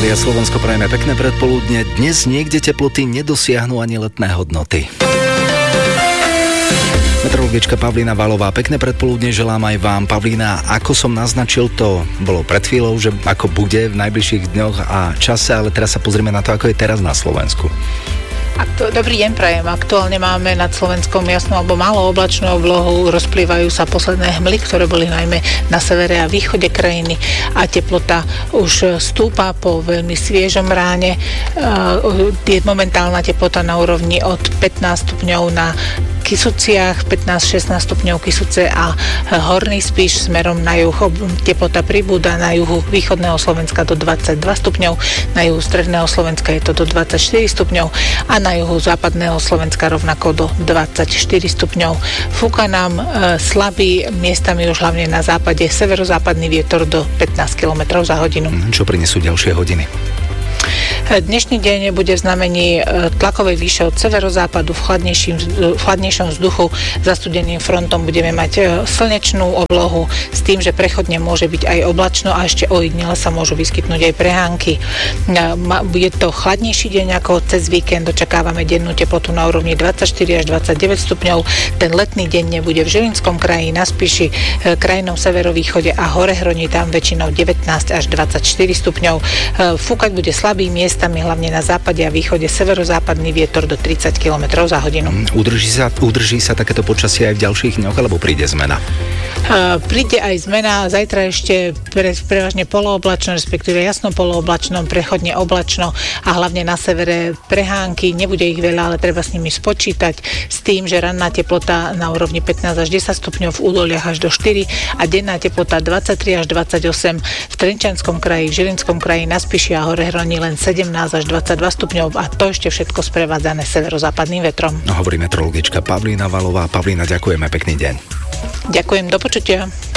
Rádia Slovensko, prajeme pekné predpoludne. Dnes niekde teploty nedosiahnu ani letné hodnoty. Meteorologička Pavlína Valová, pekné predpoludne želám aj vám. Pavlína, ako som naznačil, to bolo pred chvíľou, že ako bude v najbližších dňoch a čase, ale teraz sa pozrieme na to, ako je teraz na Slovensku. Dobrý deň prajem. Aktuálne máme nad Slovenskom jasnú alebo málo oblačnú oblohu. Rozplývajú sa posledné hmly, ktoré boli najmä na severe a východe krajiny a teplota už stúpa po veľmi sviežom ráne. Je momentálna teplota na úrovni od 15 stupňov na Kysuciach, 15-16 stupňov Kysuce a Horný Spiš smerom na juh. Teplota pribúda na juhu východného Slovenska do 22 stupňov, na juhu stredného Slovenska je to do 24 stupňov a na juhu západného Slovenska rovnako do 24 stupňov. Fúka nám slabý, miestami už hlavne na západe, severozápadný vietor do 15 km za hodinu. Čo prinesú ďalšie hodiny? Dnešný deň bude v znamení tlakovej výše od severozápadu v chladnejšom vzduchu. Zastudeným frontom budeme mať slnečnú oblohu s tým, že prechodne môže byť aj oblačno a ešte ojedinele sa môžu vyskytnúť aj prehánky. Bude to chladnejší deň ako cez víkend. Očakávame dennú teplotu na úrovni 24 až 29 stupňov. Ten letný deň nebude v Žilinskom kraji, na Spiši, krajnom severovýchode a Horehroní, tam väčšinou 19 až 24 stupňov. Fúkať bude slabý, miestami hlavne na západe a východe severozápadný vietor do 30 km za hodinu. Udrží sa takéto počasie aj v ďalších dňoch, alebo príde zmena? Príde aj zmena, zajtra ešte prevažne polooblačno, respektíve jasno polooblačno, prechodne oblačno a hlavne na severe prehánky, nebude ich veľa, ale treba s nimi spočítať s tým, že ranná teplota na úrovni 15 až 10 stupňov, v údoliach až do 4 a denná teplota 23 až 28 v Trenčianskom kraji, v Žilinskom kraji, na Spiši a Horehroní len 17 až 22 stupňov a to ešte všetko sprevádzané severozápadným vetrom. Hovorí meteorologička Pavlína Valová. Pavlína, ďakujeme, pekný deň. Ďakujem, do počutia.